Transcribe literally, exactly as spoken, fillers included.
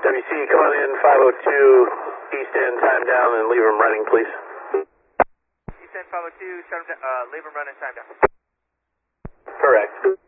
W C, come on in, five oh two, East End, time down, and leave them running, please. East End five oh two, shut them down, uh, leave them running, time down. Correct.